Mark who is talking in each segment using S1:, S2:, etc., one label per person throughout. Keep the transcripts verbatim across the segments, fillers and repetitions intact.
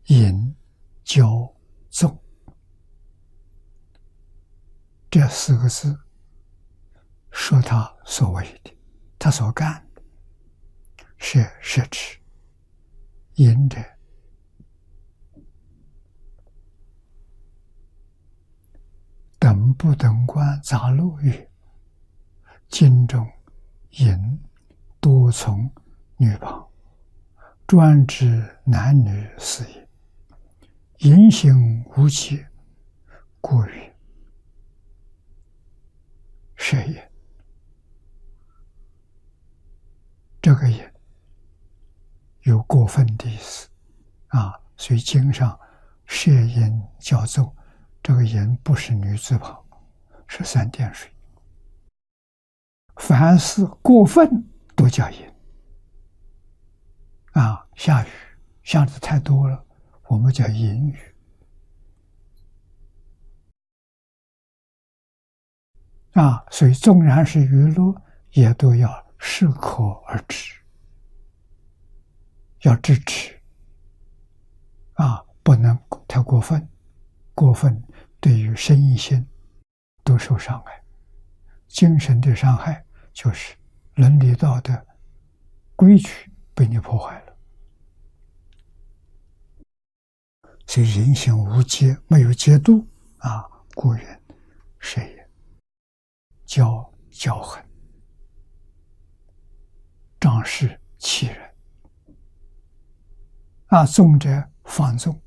S1: 引、教、纵这四个字，说他所谓的，他所干的，是摄持。引者，等不等观杂录曰：经中引多从女旁，专指男女事业，言行无节，故曰摄也。这个也有过分的意思啊，所以经上摄引教奏，这个引不是女字旁，是三点水。凡是过分都叫引啊，下雨下的太多了，我们叫淫雨啊，所以纵然是娱乐，也都要适可而止，要支持啊，不能太过分，过分对于身心都受伤害。精神的伤害就是伦理道德规矩被你破坏了，所以言行无节，没有节度啊，故曰摄也。骄骄横，仗势欺人啊，纵者放纵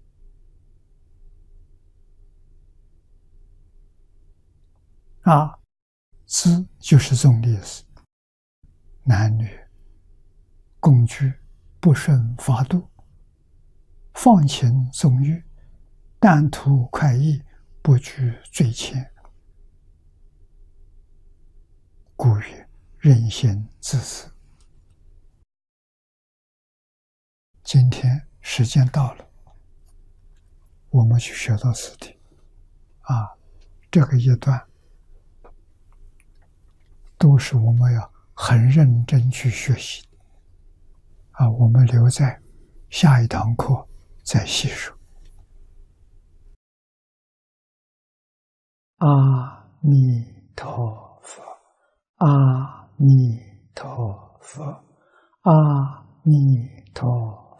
S1: 啊，资就是纵的意思。男女共居，不顺法度，放情纵欲，但图快意，不居罪愆，故曰任性自私。今天时间到了，我们去学到此地啊，这个一段都是我们要很认真去学习的啊，我们留在下一堂课再细说。阿弥陀佛，阿弥陀佛，阿弥